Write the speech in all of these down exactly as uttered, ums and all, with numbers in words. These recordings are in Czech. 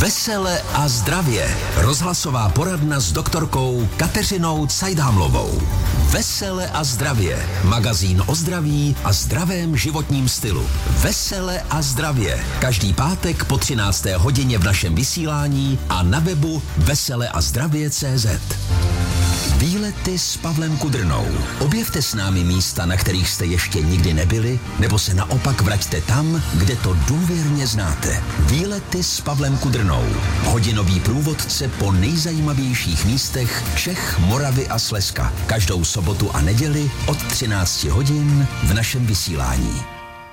Vesele a zdravě. Rozhlasová poradna s doktorkou Kateřinou Cajdhamlovou. Vesele a zdravě. Magazín o zdraví a zdravém životním stylu. Vesele a zdravě. Každý pátek po třinácté hodině v našem vysílání a na webu veseleazdravě tečka cé zet. Výlety s Pavlem Kudrnou. Objevte s námi místa, na kterých jste ještě nikdy nebyli, nebo se naopak vraťte tam, kde to důvěrně znáte. Výlety s Pavlem Kudrnou. Hodinový průvodce po nejzajímavějších místech Čech, Moravy a Slezska. Každou sobotu a neděli od třinácti hodin v našem vysílání.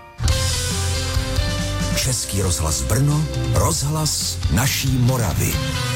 Český rozhlas Brno, rozhlas naší Moravy.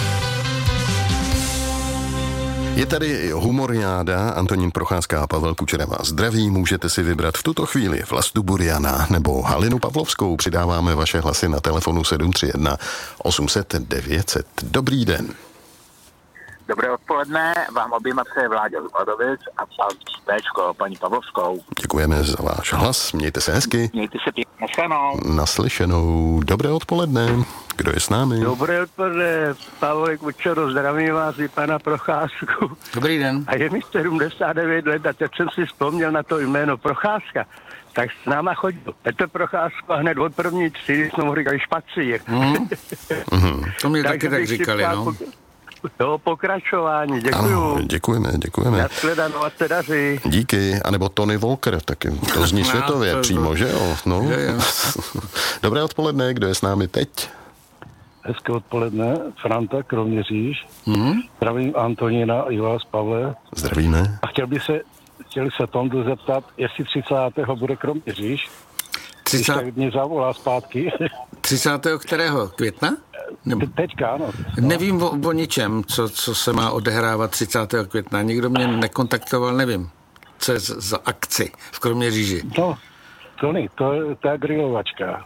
Je tady humoriáda, Antonín Procházka a Pavel Kučera vás zdraví. Můžete si vybrat v tuto chvíli Vlastu Buriana nebo Halinu Pavlovskou. Přidáváme vaše hlasy na telefonu sedm tři jedna osm set devět set. Dobrý den. Dobré odpoledne, vám oběma přeje Vláďa Lubadovic a Péčko, paní Pavlovskou. Děkujeme za váš hlas, mějte se hezky. Mějte se pěkně, naslyšenou. Naslyšenou. Dobré odpoledne. Kdo je s námi? Dobré odpoledne, Pavel Kučero, zdravím vás i pana Procházku. Dobrý den. A je mi sedmdesát devět let a teď jsem si vzpomněl na to jméno Procházka. Tak s náma chodil Petr Procházka hned od první třídy jsme mu říkali špacír. Mm. To mě taky tak říkali, no. Do pokračování, děkuju. Ano, děkujeme, děkujeme. Nashledanou a se daří. Díky, anebo Tony Walker, taky to zní světově no, to, přímo, to, že jo? No. Je, je. Dobré odpoledne, kdo je s námi teď? Hezké odpoledne, Franta Kroměříž. Mm. Zdravím Antonína i vás, Pavle. Zdravíme. A chtěl by se, chtěl se Tondu zeptat, jestli třicátého bude Kroměříž. třicátého Tak mě zavolá zpátky. třicátého kterého? Května? Nebo... Teďka, ano. Nevím o, o ničem, co, co se má odehrávat třicátého května. Nikdo mě nekontaktoval, nevím, co je za akci v Kroměříži. No, Tony, to je ta grilovačka.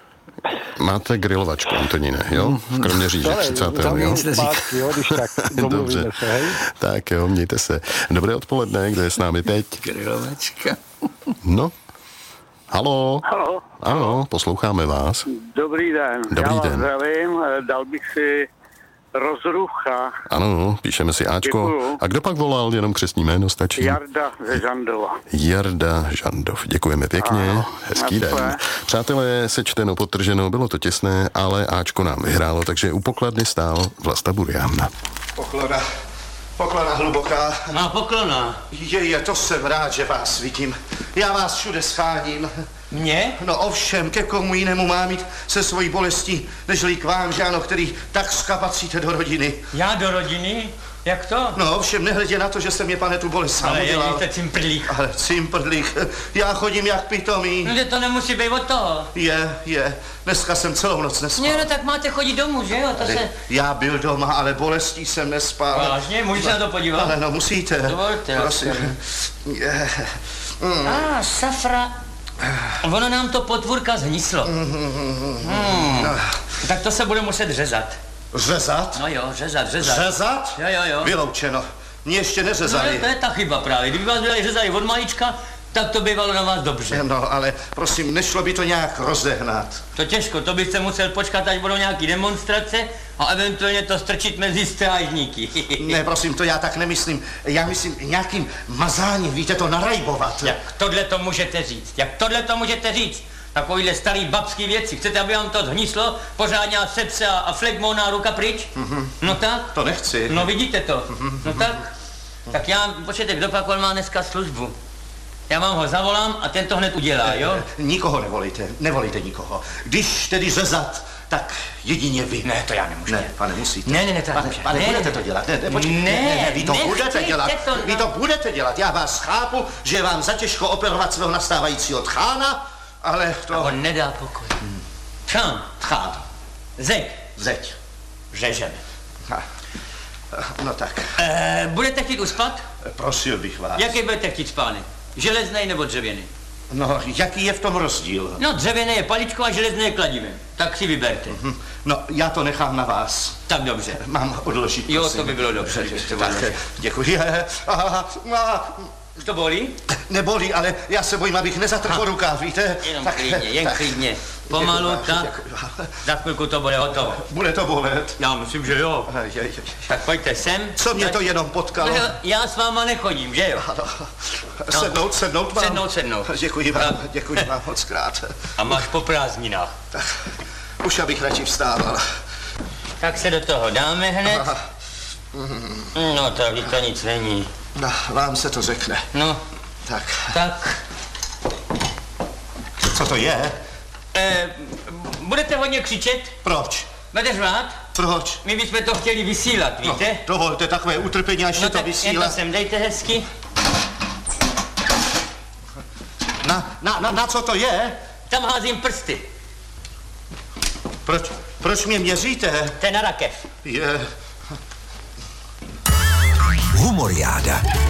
Máte grilovačku, Antoníne, jo? V Kroměříži třicátého jo? Zpátky, jo, když tak domluvíme se, hej? Tak jo, mějte se. Dobré odpoledne, kdo je s námi teď? Grilovačka. No. Halo. Halo. Ano, posloucháme vás. Dobrý den. Dobrý Já den. vás zdravím, dal bych si Rozrucha. Ano, píšeme si Ačko. Děkuju. A kdo pak volal, jenom křestní jméno stačí? Jarda ze Žandova. Jarda Žandov. Děkujeme pěkně. Ano, hezký den. naple. Přátelé, sečteno, podtrženo, bylo to těsné, ale Ačko nám vyhrálo, takže u pokladny stál Vlasta Burian. Poklona. Poklona hluboká. No, poklona. Je, je, to jsem rád, že vás vidím. Já vás všude scháním. Mě? No ovšem, ke komu jinému má mít se svojí bolestí, nežli k vám, že ano, který takřka patříte do rodiny. Já do rodiny? Jak to? No ovšem, nehledě na to, že jsem mě, pane, tu bolest sám Ale udělal. ježíte cimprdlík. Ale cimprdlík, já chodím jak pitomý. No, že to nemusí být od toho. Je, je, dneska jsem celou noc nespal. Ne, no tak máte chodit domů, že jo? To se... Já byl doma, ale bolestí jsem nespal. Vážně? Můžu se na to podívat? Ale no, musíte. Dovolte, prosím. Je. Mm. A, ah, safra... Ono nám to potvůrka zhníslo. Hmm. Tak to se bude muset řezat. Řezat? No jo, řezat, řezat. Řezat? Jo, jo, jo. Vyloučeno. Mě ještě No, neřezali. to je ta chyba právě. Kdyby vás byli řezali od malička, tak to bývalo na vás dobře. No, ale prosím, nešlo by to nějak rozehnat. To těžko, to byste musel počkat, až budou nějaký demonstrace a eventuálně to strčit mezi strážníky. Ne, prosím, to já tak nemyslím. Já myslím nějakým mazáním, víte, to narajbovat. Jak tohle to můžete říct? Jak tohle to můžete říct? Takovýhle starý babský věci. Chcete, aby vám to zhníslo? Pořádně sepse a, a flegmona ruka pryč? Mm-hmm. No tak? To nechci. No vidíte to. Mm-hmm. No tak? Tak já, počkejte, kdo pak má dneska službu? Já vám ho zavolám a ten to hned udělá, jo? Nikoho nevolíte, nevolíte nikoho. Když tedy řezat, tak jedině vy. Ne, to já nemůžu. Ne, pane, musíte. Ne, ne, ne, to pane, nemůže. pane, Ne, budete ne. to dělat. Ne, ne, počkej. Ne, ne, ne, vy to nechci, budete dělat. to Vy to budete dělat. Já vás chápu, že vám zatěžko operovat svého nastávajícího tchána, ale to... A on nedá pokoj. Hmm. Tchán. Tchán. Zeď. Zeď. Řežeme. Ha. No tak. E, budete chtít uspat? Prosil bych vás. Jaký budete chtít spánek? Železnej nebo dřevěný? No, jaký je v tom rozdíl? No, dřevěné je paličko a železné je kladivem. Tak si vyberte. Hm. No, já to nechám na vás. Tak dobře. Mám odložit, Jo, prosím. to by bylo dobře, kdybyste Tak, odložil. děkuji. Aha, aha. To bolí? Nebolí, ale já se bojím, abych nezatrhl rukáv, víte? Jenom tak, klidně, jen tak, klidně. Pomalu, Děkuji vám, tak. děkuji vám. Za chvilku to bude hotovo. Bude to bolet? Já myslím, že jo. Je, je, je. Tak pojďte sem. Co mě to jenom potkalo? No, já s váma nechodím, že jo? Ano. Sednout, sednout mám? Sednout, sednout. Děkuji vám, No. děkuji vám moc krát. A máš po prázdninách. Tak, už abych radši vstával. Tak se do toho dáme hned. Aha. No, tady to nic není. No, vám se to řekne. No, Tak, tak. co to je? Eh, budete hodně křičet? Proč? Budete řvát? Proč? My bychom to chtěli vysílat, víte? No, dovolte takové utrpení, až No se to tak jen vysílá. to sem dejte hezky. Na, na, na, na co to je? Tam házím prsty. Proč, proč mě měříte? To je na rakev. Je... Humoriáda.